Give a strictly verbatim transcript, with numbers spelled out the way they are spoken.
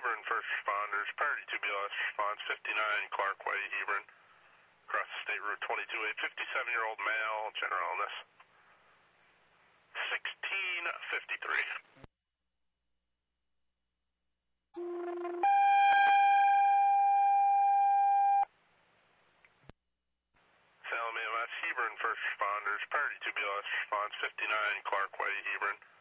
Hebron, first responders. Priority two B L S response, fifty-nine Clark Way, Hebron. Across the state route twenty-two A, fifty-seven-year-old male, general illness. sixteen fifty-three. Salem E M S, Hebron, first responders. Priority two B L S response, fifty-nine Clark Way, Hebron.